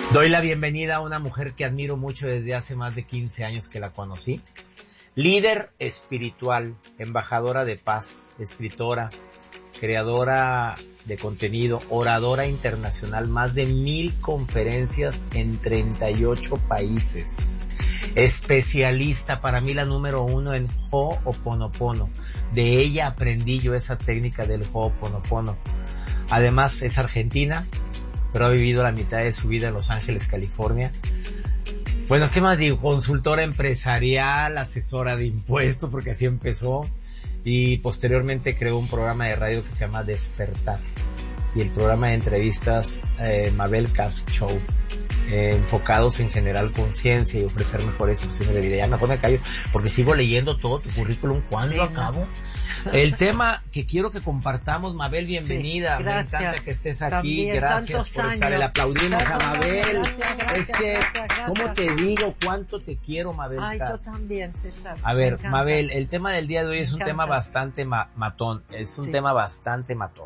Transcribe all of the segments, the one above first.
Doy la bienvenida a una mujer que admiro mucho desde hace más de 15 años que la conocí. Líder espiritual, embajadora de paz, escritora, creadora de contenido, oradora internacional, más de 1000 conferencias en 38 países. Especialista, para mí la número 1 en Ho'oponopono. De ella aprendí yo esa técnica del Ho'oponopono. Además es argentina, pero ha vivido la mitad de su vida en Los Ángeles, California. Bueno, ¿qué más digo? Consultora empresarial, asesora de impuestos, porque así empezó. Y posteriormente creó un programa de radio que se llama Despertar. Y el programa de entrevistas Mabel Cast Show. Enfocados en generar conciencia y ofrecer mejores opciones de vida. Ya mejor me callo, porque sigo leyendo todo tu currículum. ¿Cuándo lo acabo? El tema que quiero que compartamos, Mabel, bienvenida. Sí, me encanta que estés aquí. También, gracias por estar. Le aplaudimos a Mabel. Gracias. ¿Cómo te digo cuánto te quiero, Mabel? Ay, yo también, César. A ver, Mabel, el tema del día de hoy es un tema bastante matón. Es un tema bastante matón.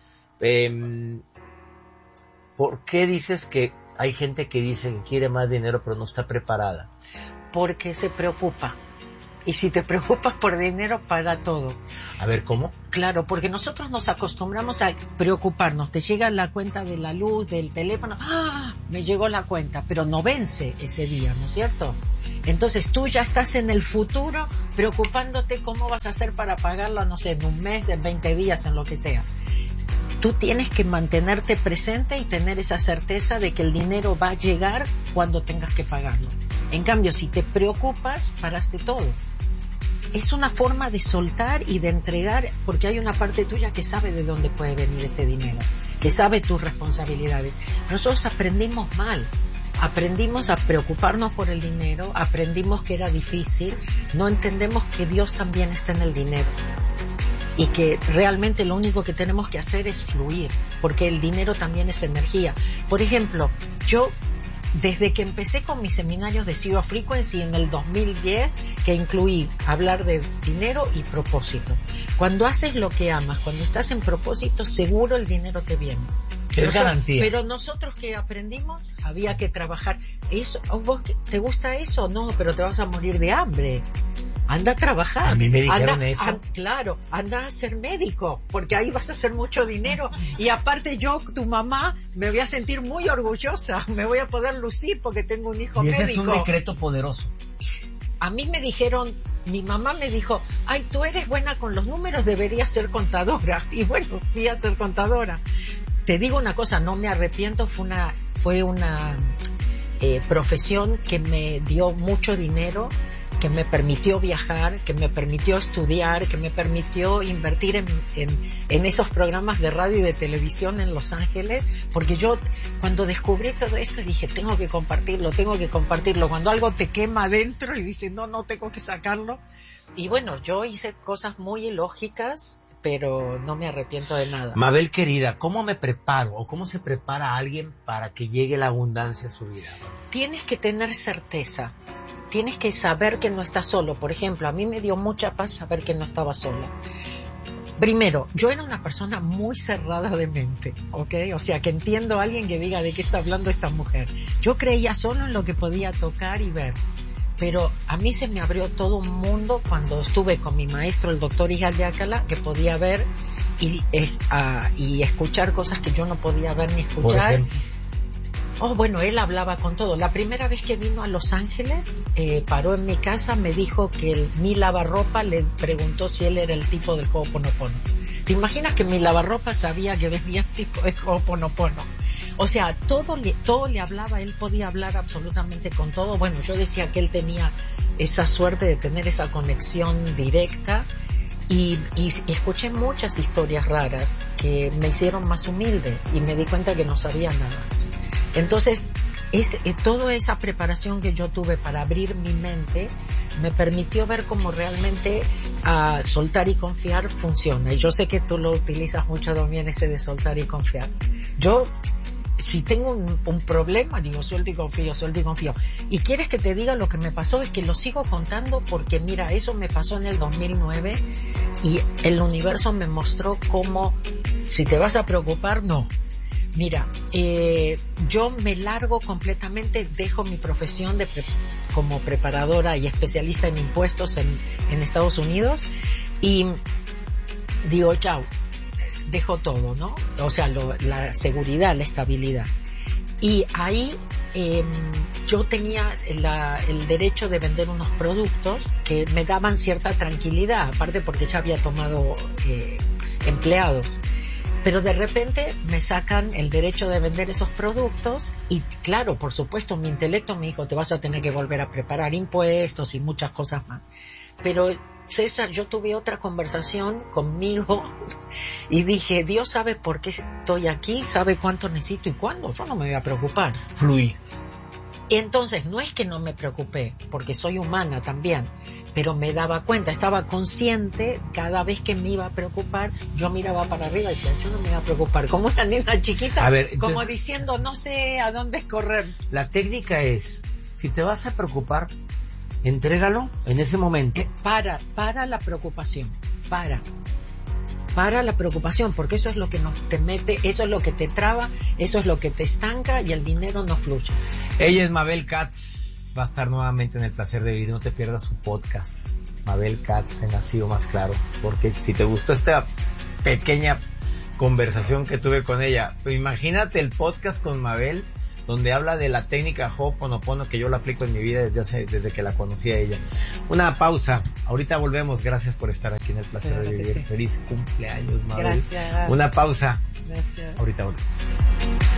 ¿Por qué dices que hay gente que dice que quiere más dinero pero no está preparada? Porque se preocupa. Y si te preocupas por dinero, paga todo. A ver, ¿cómo? Claro, porque nosotros nos acostumbramos a preocuparnos. Te llega la cuenta de la luz, del teléfono. ¡Ah! Me llegó la cuenta, pero no vence ese día, ¿no es cierto? Entonces tú ya estás en el futuro preocupándote cómo vas a hacer para pagarla, no sé, en un mes, en 20 días, en lo que sea. Tú tienes que mantenerte presente y tener esa certeza de que el dinero va a llegar cuando tengas que pagarlo. En cambio, si te preocupas, paraste todo. Es una forma de soltar y de entregar, porque hay una parte tuya que sabe de dónde puede venir ese dinero, que sabe tus responsabilidades. Nosotros aprendimos mal. Aprendimos a preocuparnos por el dinero, aprendimos que era difícil, no entendemos que Dios también está en el dinero. Y que realmente lo único que tenemos que hacer es fluir, porque el dinero también es energía. Por ejemplo, yo desde que empecé con mis seminarios de Zero Frequency en el 2010, que incluí hablar de dinero y propósito. Cuando haces lo que amas, cuando estás en propósito, seguro el dinero te viene. Es garantía. Pero nosotros que aprendimos, había que trabajar. Eso, ¿vos te gusta eso? No, pero te vas a morir de hambre. Anda a trabajar. A mí me dijeron eso. Claro, anda a ser médico, porque ahí vas a hacer mucho dinero. Y aparte yo, tu mamá, me voy a sentir muy orgullosa. Me voy a poder lucir porque tengo un hijo médico. Y ese es un decreto poderoso. A mí me dijeron, mi mamá me dijo, ay, tú eres buena con los números, deberías ser contadora. Y bueno, fui a ser contadora. Te digo una cosa, no me arrepiento, fue una profesión que me dio mucho dinero, que me permitió viajar, que me permitió estudiar, que me permitió invertir en esos programas de radio y de televisión en Los Ángeles, porque yo cuando descubrí todo esto dije, tengo que compartirlo. Cuando algo te quema adentro y dices, no tengo que sacarlo. Y bueno, yo hice cosas muy ilógicas, pero no me arrepiento de nada. Mabel querida, ¿cómo me preparo o cómo se prepara alguien para que llegue la abundancia a su vida? Tienes que tener certeza. Tienes que saber que no estás solo. Por ejemplo, a mí me dio mucha paz saber que no estaba sola. Primero, yo era una persona muy cerrada de mente, ¿ok? O sea, que entiendo a alguien que diga de qué está hablando esta mujer. Yo creía solo en lo que podía tocar y ver. Pero a mí se me abrió todo un mundo cuando estuve con mi maestro, el doctor Igal de Alcalá, que podía ver y escuchar cosas que yo no podía ver ni escuchar. Por ejemplo. Bueno, él hablaba con todo. La primera vez que vino a Los Ángeles, paró en mi casa, me dijo que mi lavarropa le preguntó si él era el tipo del Ho'oponopono. ¿Te imaginas que mi lavarropa sabía que venía el tipo de Ho'oponopono? O sea, todo le hablaba, él podía hablar absolutamente con todo. Bueno, yo decía que él tenía esa suerte de tener esa conexión directa y escuché muchas historias raras que me hicieron más humilde y me di cuenta que no sabía nada. Entonces, toda esa preparación que yo tuve para abrir mi mente me permitió ver cómo realmente soltar y confiar funciona. Y yo sé que tú lo utilizas mucho también, ese de soltar y confiar. Yo, si tengo un problema, digo suelto y confío. Y quieres que te diga lo que me pasó, es que lo sigo contando porque mira, eso me pasó en el 2009 y el universo me mostró cómo, si te vas a preocupar, no. Mira, yo me largo completamente, dejo mi profesión como preparadora y especialista en impuestos en Estados Unidos y digo, chao, dejo todo, ¿no? O sea, la seguridad, la estabilidad. Y ahí yo tenía el derecho de vender unos productos que me daban cierta tranquilidad, aparte porque ya había tomado empleados. Pero de repente me sacan el derecho de vender esos productos y claro, por supuesto, mi intelecto me dijo, te vas a tener que volver a preparar impuestos y muchas cosas más. Pero César, yo tuve otra conversación conmigo y dije, Dios sabe por qué estoy aquí, sabe cuánto necesito y cuándo, yo no me voy a preocupar. Fluí. Y entonces no es que no me preocupé, porque soy humana también, pero me daba cuenta, estaba consciente, cada vez que me iba a preocupar, yo miraba para arriba y decía, yo no me iba a preocupar, como una niña chiquita, a ver, entonces, como diciendo, no sé a dónde correr. La técnica es, si te vas a preocupar, entrégalo en ese momento. Para la preocupación, para la preocupación, porque eso es lo que te mete, eso es lo que te traba, eso es lo que te estanca y el dinero no fluye. Ella es Mabel Katz, va a estar nuevamente en El Placer de Vivir, no te pierdas su podcast, Mabel Katz en Nacido Más Claro, porque si te gustó esta pequeña conversación que tuve con ella, pues imagínate el podcast con Mabel, donde habla de la técnica Ho'oponopono que yo la aplico en mi vida desde que la conocí a ella. Una pausa, ahorita volvemos, gracias por estar aquí en El Placer de Vivir. Sí. Feliz cumpleaños, Mabel. Gracias. Una pausa. Gracias. Ahorita volvemos.